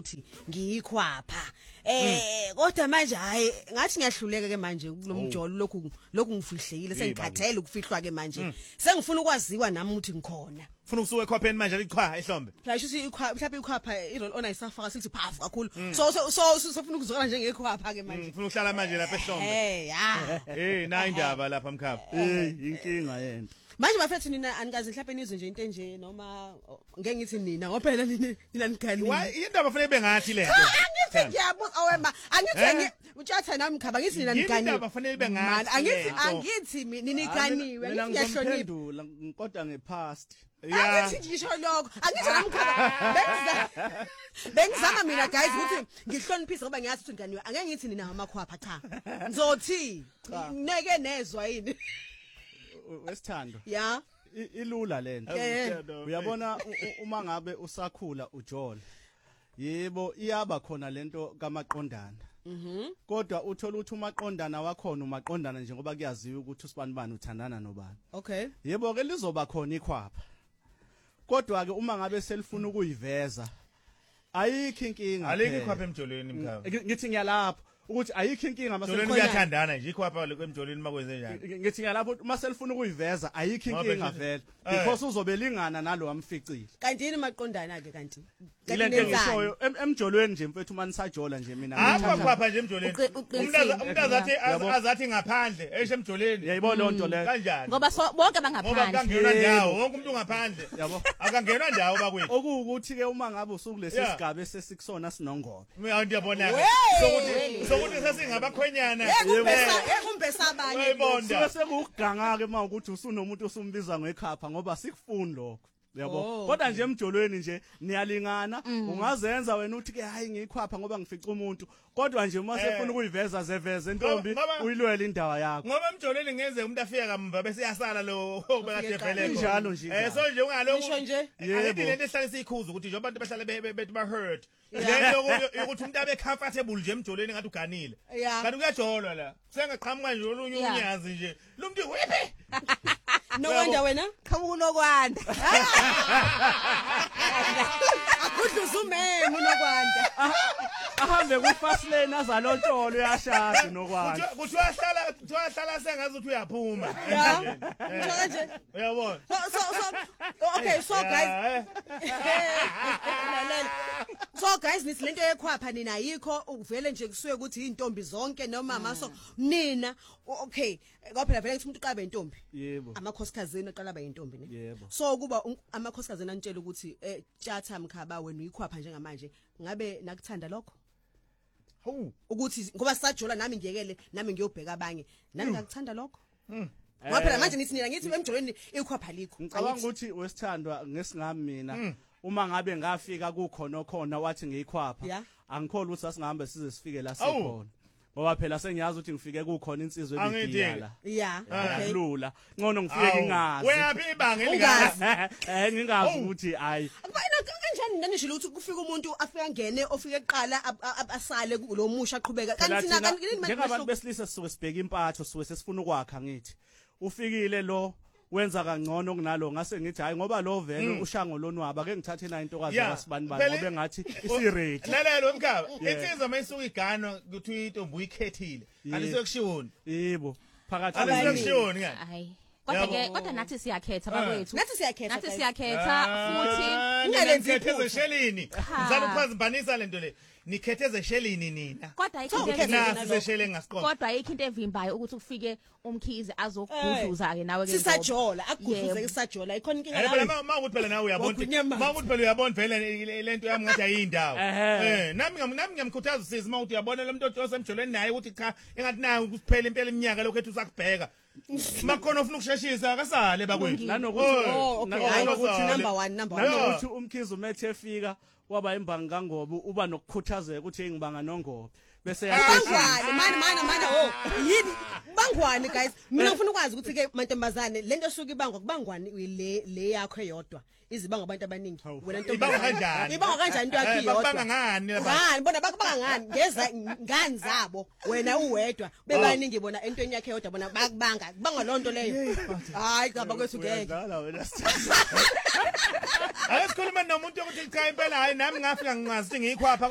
ukuthi ngiyikhwapha kodwa manje hayi ngathi ngiyahluleka ke manje kulomjolo lokhu ngifihlekile sengikhathele ukufihlwa ke manje sengifuna ukwaziwa nami ukuthi ngikhona ufuna ukusuka ekhwapheni manje liqhwa ehlombe mhlawumbe uthi mhlawumbe ikhwapha irole ona isafaka sithi phafu kakhulu so ufuna ukuzokala njengekhwapha ke manje ufuna ukuhlala manje lapha ehlombe na indaba lapha mkhapha inkinga yento manje bafethu nina anikazi mhlawumbe nizwe nje into enje noma ngeke ngithi nina ngoba nina nikhali indaba fanele bengathi le angithi ngiyabuza awema angithi utshatha nami khaba ngithi nina nikhani indaba fanele bengathi angithi nina ikaniwe mina ngiyahlonipha kodwa ngepast angithi ngisho lokho angithi nami khaba bengizama mina guys ukuthi ngihloniphise ngoba ngiyathi ukuthi ngani angeke ngithi nina ngamakhwapha cha ngizothi neke nezwa yini wesithando ya ilula lento uyabona uma ngabe usakhula ujole yebo iyaba khona lento kamaqondana kodwa uthola ukuthi umaqondana wakhona umaqondana nje ngoba kuyaziwa ukuthi usibanibani uthandana nobani okay yebo ke lizoba khona ikhwapha kodwa ke uma ngabe selifuna ukuyiveza ayikho inkinga alike ikhwapha emjolweni mkhaba ngithi ngiyalapha ukuthi ayikho inkinga maselifuna kuyathandana nje ikhwapha kwemjolweni makwenze njani ngithi ngiyalapha maselifuna ukuyiveza ayikho inkinga vele because uzobelingana nalo wamficile kanti yini maqondana ke kanti lento engishoyo emjolweni nje mfethu manisajola nje mina akhwapha nje emjolweni umuntu azathi ngaphandle eshe emjoleni yayibona lonto leyo kanjani ngoba bonke bangaphandle ngoba kangenwa ndawo wonke umuntu ngaphandle yabo akangenwa ndawo bakwethu okuwukuthi ke uma ngabe usukulesi sigaba esesikusona sinongobe mina ngiyabona sokuthi sesingabakhwenyana kumbesa abanye bese kuganga ke mawukuthi usunomuntu osumbiza ngekhapha ngoba sikufuni lokho yabo kodwa nje emjolweni nje niyalingana ungazenza wena uthi ke hayi ngiyikhwapha ngoba ngifica umuntu kodwa nje uma sefuna ukuyiveza zeveze intombi uyilwele indawo yakho ngoba emjolweni ngeze umuntu afika kamva bese yasala lo obekade veleko njalo nje so nje ungaloko ngisho nje ayithi lento ehlala sikhuza ukuthi nje abantu bahlala bethi ba hurt lento ukuthi umuntu abe comfortable nje emjolweni ngathi uganile kanti kuyajolwa la sengaqhamuka nje olunye unyazi nje lo muntu wiphi nokwanda wena qhamuka nokwanda akudluza umeme nokwanda ahambe ku fast lane azalontolo uyashada nokwanda kuthi wahlala sengazi ukuthi uyaphuma nje uyabona okay so guys nithi lento yekhwapha nina ayikho uvele nje kusuye ukuthi intombi zonke noma maso nina okay ngoba vele ngithi umuntu uqabe intombi yebo amakhosikazi aqala aba intombi ne yebo so kuba amakhosikazi anitshela ukuthi tjatha mkhaba wena uyikhwapha njengamanje ngabe nakuthanda lokho ukuthi ngoba sisajola nami ngiyekele nami ngiyobheka abanye nami ngakuthanda lokho ngoba phela manje nithi nina ngithi emjolweni ikhwapha likho ngicabanga ukuthi wesithandwa ngesingami mina uma ngabe ngafika kukhona wathi ngiyikhwapha angikholwa ukuthi asingahambe size sifike la sikhona ngoba phela sengiyazi ukuthi ngifike kukhona insizwe ebidiyala akulula ngono ngifike ngingazi weyaphi ibanga elikazi ngingazi ukuthi hayi kanjani nanisho ukuthi kufika umuntu afika ngene ofike eqala asale kulo musha aqhubeka kanti thina kanti njengabantu besilisa sisuke sibheka impatho suke sesifuna ukwakha ngithi ufikile lo wenza kangcono kunalo ngase ngithi hayi ngoba lo vele ushango lonwaba ke ngithathe na intokazi yakasibanibani ngoba engathi isiready lalelo mkhaba insizwa mayisuka igano kuthi intombi uyikhethile anisekushiwoni yebo phakathi anisekushiwoni ngani hayi kodwa nathi siyakhetha bakwethu nathi siyakhetha futhi ungalenzi iphutha eshelini ngizama ukuphazimbanisa lento le nikhetheze eshelini nina kodwa ayikho into evimbayo ukuthi ufike umkhize azokugudluza ke nawe ke sisajola akugudluze isajola ikhona inkinga la mawukuthi phela nawe uyabona mawukuthi phela uyabona vele lento yami ngathi ayindawo nami ngiyamkhuthaza usisi mawuthi uyabona lo muntu osemjolweni naye ukuthi cha engathi nayo ukuphela impela iminyaka lokho ethi usakubheka makhona ufuna ukusheshisa akasale bakwethu nanokuthi number 1 nanokuthi umkhize umethe efika waba imbanga kangobo uba nokukhuthazeka ukuthi ngibanga nongobo bese yaqala mana yini bangwani guys mina ngifuna ukwazi ukuthi ke mantombazane lento esuka ibangwa kubangwani le yakho eyodwa izibanga abantu abaningi wena ntombazane ibanga kanjani into yakho iyodwa banga ngani bona bakubanga ngani ngeza ngani zabo wena uwedwa bebaningi bona entweni yakhe eyodwa bona bakubanga kubanga lonto leyo hayi ngaba kwethu ngeke Ayesikhuluma nomuntu ukuthi cha impela hayi nami ngafika ngingazi ngiyikhwapha